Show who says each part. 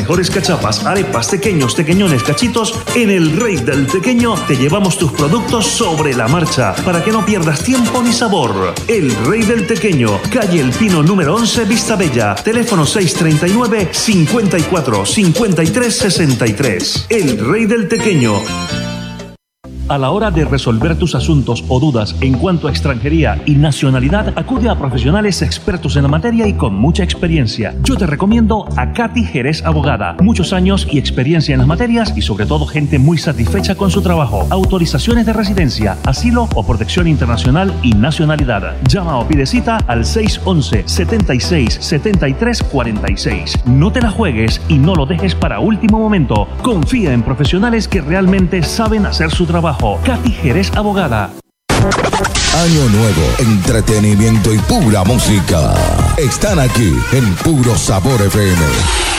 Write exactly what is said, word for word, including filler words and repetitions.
Speaker 1: mejores cachapas, arepas, tequeños, tequeñones, cachitos. En El Rey del Tequeño te llevamos tus productos sobre la marcha para que no pierdas tiempo ni sabor. El Rey del Tequeño, calle El Pino número once, Vista Bella. Teléfono seis treinta y nueve, cincuenta y cuatro, cincuenta y tres, sesenta y tres. El Rey del Tequeño. A la hora de resolver tus asuntos o dudas en cuanto a extranjería y nacionalidad, acude a profesionales expertos en la materia y con mucha experiencia. Yo te recomiendo a Katy Jerez Abogada. Muchos años y experiencia en las materias y sobre todo gente muy satisfecha con su trabajo. Autorizaciones de residencia, asilo o protección internacional y nacionalidad. Llama o pide cita al seis once, setenta y seis, setenta y tres, cuarenta y seis. No te la juegues y no lo dejes para último momento. Confía en profesionales que realmente saben hacer su trabajo. Katy Jerez Abogada.
Speaker 2: Año nuevo, entretenimiento y pura música. Están aquí en Puro Sabor F M.